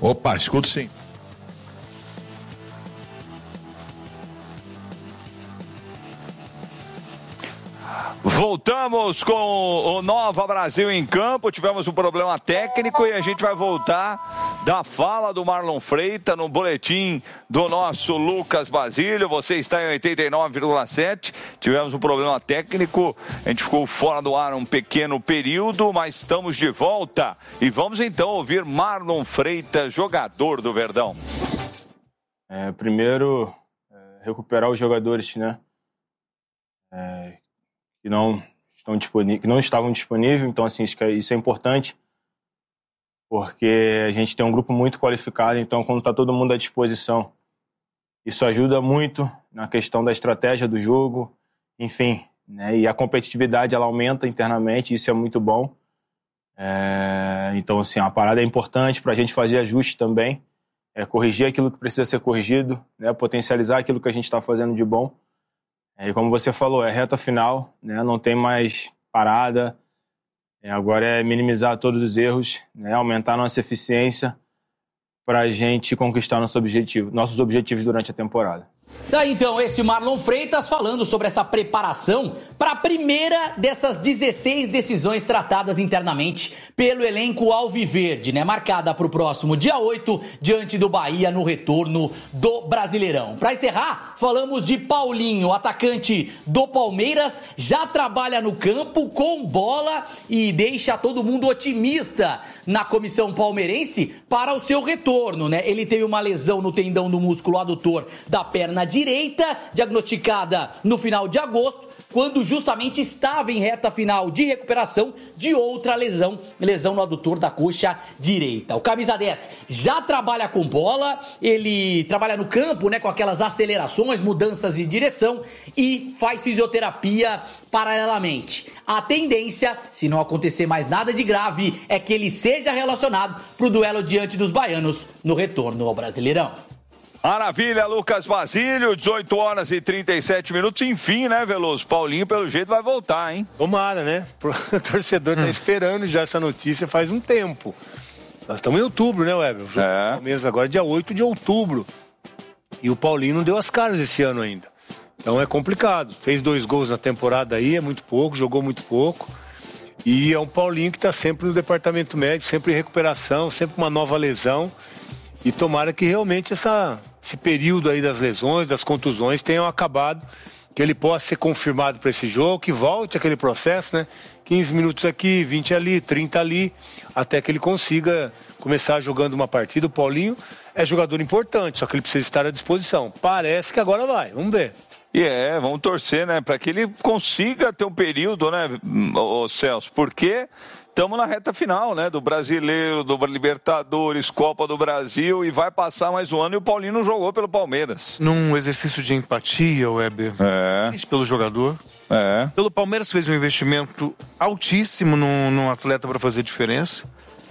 Opa, escuto sim. Voltamos com o Nova Brasil em campo. Tivemos um problema técnico e a gente vai voltar da fala do Marlon Freitas no boletim do nosso Lucas Basílio. Você está em 89,7. Tivemos um problema técnico, a gente ficou fora do ar um pequeno período, mas estamos de volta. E vamos então ouvir Marlon Freitas, jogador do Verdão. Primeiro, recuperar os jogadores, né? Que não estavam disponíveis, então assim, isso é importante, porque a gente tem um grupo muito qualificado, então quando está todo mundo à disposição, isso ajuda muito na questão da estratégia do jogo, enfim, né? E a competitividade ela aumenta internamente, isso é muito bom. Então assim, a parada é importante para a gente fazer ajustes também, corrigir aquilo que precisa ser corrigido, né? Potencializar aquilo que a gente está fazendo de bom. E como você falou, é reta final, né? Não tem mais parada. Agora é minimizar todos os erros, né? Aumentar nossa eficiência para a gente conquistar nossos objetivos durante a temporada. Daí então, esse Marlon Freitas falando sobre essa preparação para a primeira dessas 16 decisões tratadas internamente pelo elenco alviverde, né? Marcada para o próximo dia 8, diante do Bahia, no retorno do Brasileirão. Para encerrar, falamos de Paulinho, atacante do Palmeiras, já trabalha no campo com bola e deixa todo mundo otimista na comissão palmeirense para o seu retorno, né? Ele teve uma lesão no tendão do músculo adutor da perna direita, diagnosticada no final de agosto, quando justamente estava em reta final de recuperação de outra lesão no adutor da coxa direita. O camisa 10 já trabalha com bola, ele trabalha no campo, né, com aquelas acelerações, mudanças de direção e faz fisioterapia paralelamente. A tendência, se não acontecer mais nada de grave, é que ele seja relacionado para o duelo diante dos baianos no retorno ao Brasileirão. Maravilha, Lucas Basílio, 18 horas e 37 minutos, enfim, né, Veloso? Paulinho, pelo jeito, vai voltar, hein? Tomara, né? O torcedor tá esperando já essa notícia faz um tempo. Nós estamos em outubro, né, Weber? Mesmo agora, dia 8 de outubro. E o Paulinho não deu as caras esse ano ainda. Então é complicado. Fez 2 gols na temporada aí, é muito pouco, jogou muito pouco. E é um Paulinho que tá sempre no departamento médico, sempre em recuperação, sempre uma nova lesão. E tomara que realmente esse período aí das lesões, das contusões tenham acabado, que ele possa ser confirmado para esse jogo, que volte aquele processo, né? 15 minutos aqui, 20 ali, 30 ali, até que ele consiga começar jogando uma partida. O Paulinho é jogador importante, só que ele precisa estar à disposição. Parece que agora vai, vamos ver. Vamos torcer, né, para que ele consiga ter um período, né, Celso, porque estamos na reta final, né, do Brasileiro, do Libertadores, Copa do Brasil, e vai passar mais um ano e o Paulinho não jogou pelo Palmeiras. Num exercício de empatia, Weber, pelo jogador. Pelo Palmeiras fez um investimento altíssimo num atleta para fazer diferença.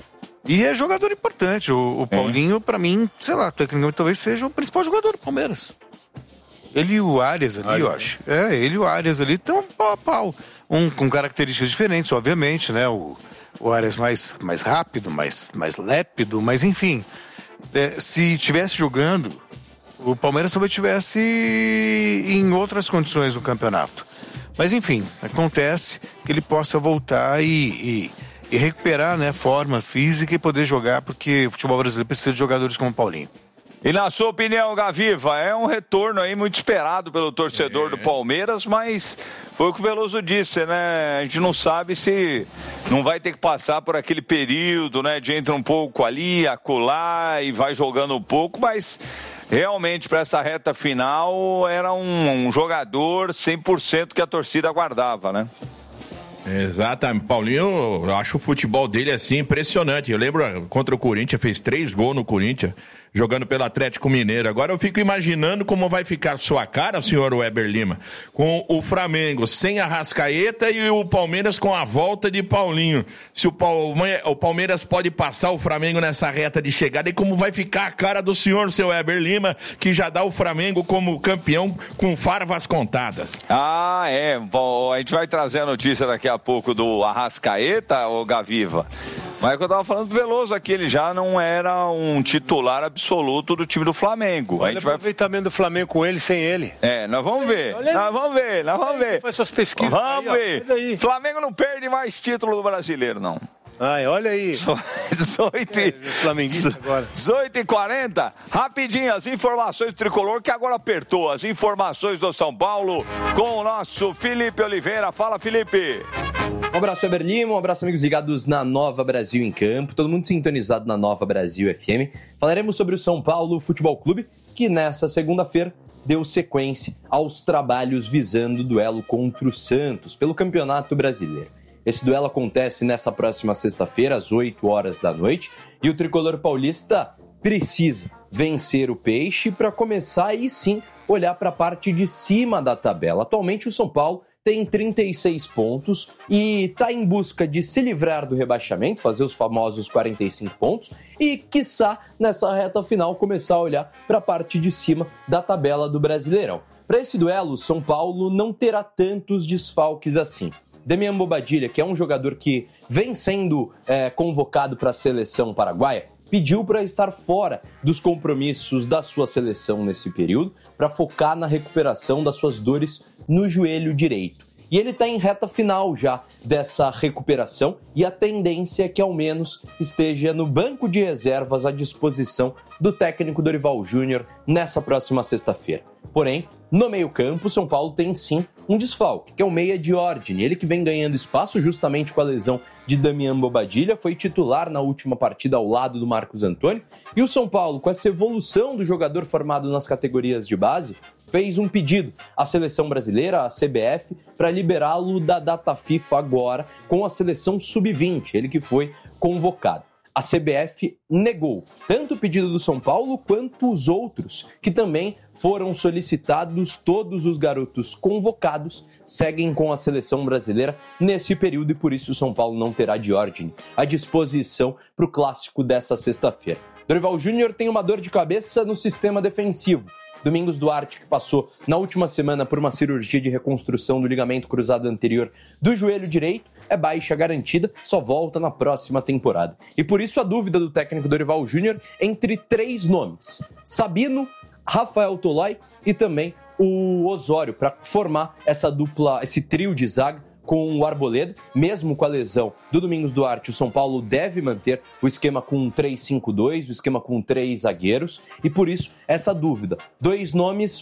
E é jogador importante. O Paulinho, para mim, sei lá, tecnicamente talvez seja o principal jogador do Palmeiras. Ele e o Arias ali, eu acho. Ele e o Arias ali estão pau a pau. Um com características diferentes, obviamente, né? O Arias mais rápido, mais lépido, mas enfim. Se tivesse jogando, o Palmeiras talvez estivesse em outras condições no campeonato. Mas enfim, acontece que ele possa voltar e recuperar, né, forma física e poder jogar, porque o futebol brasileiro precisa de jogadores como o Paulinho. E na sua opinião, Gaviva, é um retorno aí muito esperado pelo torcedor do Palmeiras, mas foi o que o Veloso disse, né? A gente não sabe se não vai ter que passar por aquele período, né? De entra um pouco ali, acolá e vai jogando um pouco, mas realmente para essa reta final era um jogador 100% que a torcida aguardava, né? Exatamente, Paulinho, eu acho o futebol dele assim impressionante. Eu lembro contra o Corinthians, fez 3 gols no Corinthians, jogando pelo Atlético Mineiro. Agora eu fico imaginando como vai ficar sua cara, senhor Weber Lima, com o Flamengo sem a Arrascaeta e o Palmeiras com a volta de Paulinho. Se o Palmeiras pode passar o Flamengo nessa reta de chegada, e como vai ficar a cara do senhor, seu Weber Lima, que já dá o Flamengo como campeão com farvas contadas. Bom, a gente vai trazer a notícia daqui a pouco do Arrascaeta, ô Gaviva. Mas que eu tava falando do Veloso aqui, ele já não era um titular absoluto do time do Flamengo. Olha, a gente vai aproveitamento do Flamengo com ele, sem ele. Nós vamos ver. Nós vamos ver. Você faz suas pesquisas. Vamos ver. Aí. Flamengo não perde mais título do brasileiro, não. Ai, olha aí. 18h40. Rapidinho, as informações do Tricolor, que agora apertou. As informações do São Paulo com o nosso Felipe Oliveira. Fala, Felipe. Um abraço, Eber Lima. Um abraço, amigos ligados na Nova Brasil em Campo. Todo mundo sintonizado na Nova Brasil FM. Falaremos sobre o São Paulo Futebol Clube, que nessa segunda-feira deu sequência aos trabalhos visando o duelo contra o Santos pelo Campeonato Brasileiro. Esse duelo acontece nessa próxima sexta-feira, às 8 horas da noite, e o tricolor paulista precisa vencer o Peixe para começar aí sim olhar para a parte de cima da tabela. Atualmente o São Paulo tem 36 pontos e está em busca de se livrar do rebaixamento, fazer os famosos 45 pontos e, quiçá, nessa reta final começar a olhar para a parte de cima da tabela do Brasileirão. Para esse duelo, o São Paulo não terá tantos desfalques assim. Damian Bobadilla, que é um jogador que vem sendo convocado para a seleção paraguaia, pediu para estar fora dos compromissos da sua seleção nesse período, para focar na recuperação das suas dores no joelho direito. E ele está em reta final já dessa recuperação e a tendência é que ao menos esteja no banco de reservas à disposição do técnico Dorival Júnior nessa próxima sexta-feira. Porém, no meio-campo, o São Paulo tem sim um desfalque, que é o meia Diordini. Ele que vem ganhando espaço justamente com a lesão de Damian Bobadilla, foi titular na última partida ao lado do Marcos Antônio. E o São Paulo, com essa evolução do jogador formado nas categorias de base, fez um pedido à seleção brasileira, à CBF, para liberá-lo da data FIFA agora com a seleção sub-20, ele que foi convocado. A CBF negou tanto o pedido do São Paulo quanto os outros, que também foram solicitados. Todos os garotos convocados seguem com a seleção brasileira nesse período e por isso o São Paulo não terá Diordini à disposição para o clássico dessa sexta-feira. Dorival Júnior tem uma dor de cabeça no sistema defensivo. Domingos Duarte, que passou na última semana por uma cirurgia de reconstrução do ligamento cruzado anterior do joelho direito, é baixa garantida, só volta na próxima temporada. E por isso a dúvida do técnico Dorival Júnior entre 3 nomes: Sabino, Rafael Tolói e também o Osório, para formar essa dupla, esse trio de zaga com o Arboleda. Mesmo com a lesão do Domingos Duarte, o São Paulo deve manter o esquema com 3-5-2, o esquema com 3 zagueiros, e por isso essa dúvida. 3 nomes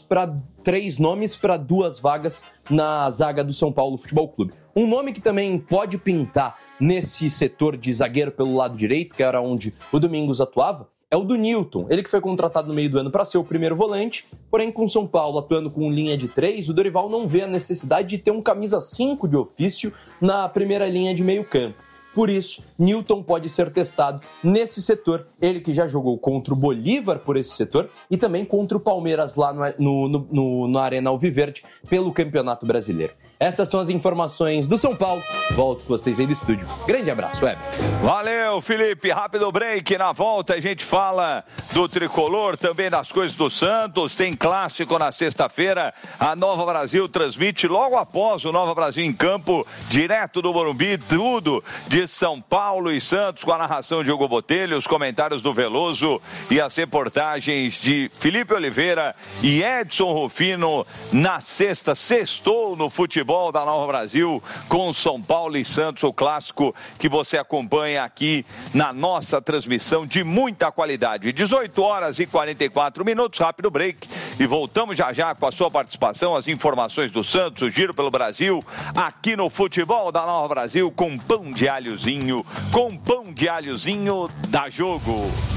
para 2 vagas na zaga do São Paulo Futebol Clube. Um nome que também pode pintar nesse setor de zagueiro pelo lado direito, que era onde o Domingos atuava, é o do Newton. Ele que foi contratado no meio do ano para ser o primeiro volante, porém com o São Paulo atuando com linha de 3, o Dorival não vê a necessidade de ter um camisa 5 de ofício na primeira linha de meio campo. Por isso, Newton pode ser testado nesse setor, ele que já jogou contra o Bolívar por esse setor e também contra o Palmeiras lá na Arena Alviverde pelo Campeonato Brasileiro. Essas são as informações do São Paulo. Volto com vocês aí do estúdio. Grande abraço, Weber. Valeu, Felipe. Rápido break. Na volta a gente fala do Tricolor, também das coisas do Santos. Tem clássico na sexta-feira. A Nova Brasil transmite logo após o Nova Brasil em Campo, direto do Morumbi, tudo de São Paulo e Santos, com a narração de Hugo Botelho, os comentários do Veloso e as reportagens de Felipe Oliveira e Edson Rufino na sexta. Sextou no futebol da Nova Brasil com São Paulo e Santos, o clássico que você acompanha aqui na nossa transmissão de muita qualidade. 18h44, rápido break e voltamos já com a sua participação, as informações do Santos, o giro pelo Brasil, aqui no futebol da Nova Brasil com pão de alhozinho da Jogo.